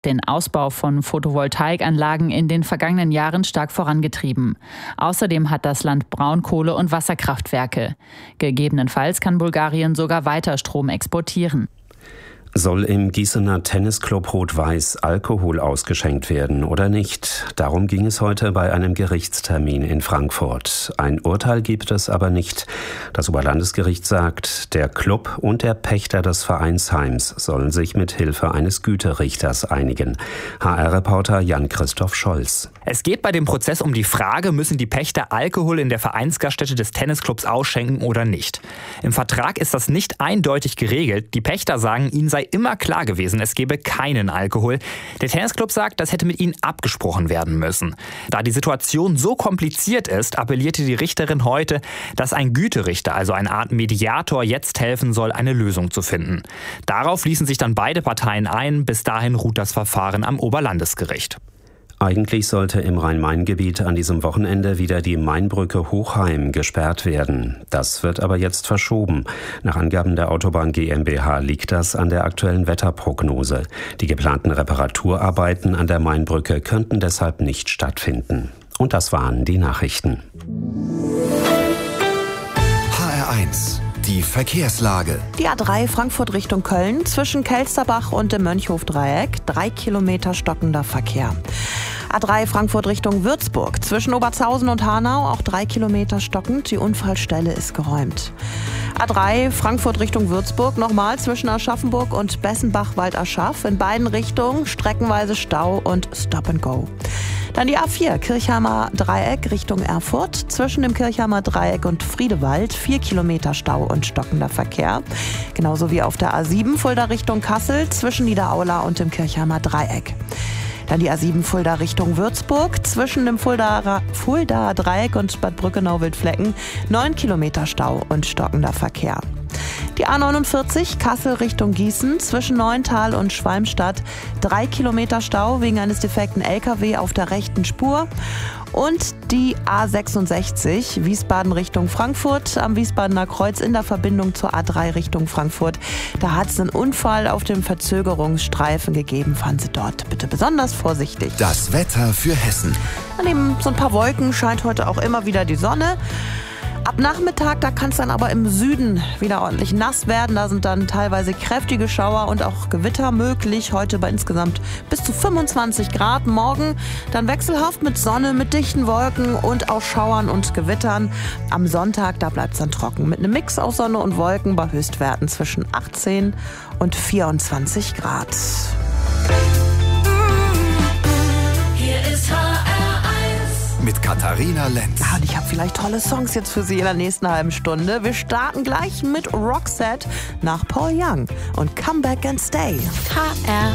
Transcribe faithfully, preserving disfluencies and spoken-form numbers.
den Ausbau von Photovoltaikanlagen in den vergangenen Jahren stark vorangetrieben. Außerdem hat das Land Braunkohle- und Wasserkraftwerke. Gegebenenfalls kann Bulgarien sogar weiter Strom exportieren. Soll im Gießener Tennisclub Rot-Weiß Alkohol ausgeschenkt werden oder nicht? Darum ging es heute bei einem Gerichtstermin in Frankfurt. Ein Urteil gibt es aber nicht. Das Oberlandesgericht sagt, der Club und der Pächter des Vereinsheims sollen sich mit Hilfe eines Güterichters einigen. H R-Reporter Jan-Christoph Scholz. Es geht bei dem Prozess um die Frage, müssen die Pächter Alkohol in der Vereinsgaststätte des Tennisclubs ausschenken oder nicht. Im Vertrag ist das nicht eindeutig geregelt. Die Pächter sagen, ihnen sei immer klar gewesen, es gebe keinen Alkohol. Der Tennisclub sagt, das hätte mit ihnen abgesprochen werden müssen. Da die Situation so kompliziert ist, appellierte die Richterin heute, dass ein Güterichter, also eine Art Mediator, jetzt helfen soll, eine Lösung zu finden. Darauf ließen sich dann beide Parteien ein. Bis dahin ruht das Verfahren am Oberlandesgericht. Eigentlich sollte im Rhein-Main-Gebiet an diesem Wochenende wieder die Mainbrücke Hochheim gesperrt werden. Das wird aber jetzt verschoben. Nach Angaben der Autobahn GmbH liegt das an der aktuellen Wetterprognose. Die geplanten Reparaturarbeiten an der Mainbrücke könnten deshalb nicht stattfinden. Und das waren die Nachrichten. H R eins. Die Verkehrslage. Die A drei Frankfurt Richtung Köln zwischen Kelsterbach und dem Mönchhofdreieck. Drei Kilometer stockender Verkehr. A drei Frankfurt Richtung Würzburg zwischen Obertshausen und Hanau. Auch drei Kilometer stockend. Die Unfallstelle ist geräumt. A drei Frankfurt Richtung Würzburg nochmal zwischen Aschaffenburg und Bessenbach-Walderschaff. In beiden Richtungen streckenweise Stau und Stop and Go. Dann die A vier Kirchheimer Dreieck Richtung Erfurt. Zwischen dem Kirchheimer Dreieck und Friedewald vier Kilometer Stau und stockender Verkehr. Genauso wie auf der A sieben Fulda Richtung Kassel zwischen Niederaula und dem Kirchheimer Dreieck. Dann die A sieben Fulda Richtung Würzburg zwischen dem Fulda, Fulda Dreieck und Bad Brückenau-Wildflecken neun Kilometer Stau und stockender Verkehr. Die A neunundvierzig Kassel Richtung Gießen zwischen Neuntal und Schwalmstadt drei Kilometer Stau wegen eines defekten L K W auf der rechten Spur. Und die A sechsundsechzig Wiesbaden Richtung Frankfurt am Wiesbadener Kreuz in der Verbindung zur A drei Richtung Frankfurt. Da hat es einen Unfall auf dem Verzögerungsstreifen gegeben. Fahren Sie dort bitte besonders vorsichtig. Das Wetter für Hessen. Neben so ein paar Wolken scheint heute auch immer wieder die Sonne. Ab Nachmittag, da kann es dann aber im Süden wieder ordentlich nass werden. Da sind dann teilweise kräftige Schauer und auch Gewitter möglich. Heute bei insgesamt bis zu fünfundzwanzig Grad. Morgen dann wechselhaft mit Sonne, mit dichten Wolken und auch Schauern und Gewittern. Am Sonntag, da bleibt es dann trocken. Mit einem Mix aus Sonne und Wolken bei Höchstwerten zwischen achtzehn und vierundzwanzig Grad. Mit Katharina Lenz. Ja, und ich habe vielleicht tolle Songs jetzt für Sie in der nächsten halben Stunde. Wir starten gleich mit Roxette nach Paul Young und Come Back and Stay. H R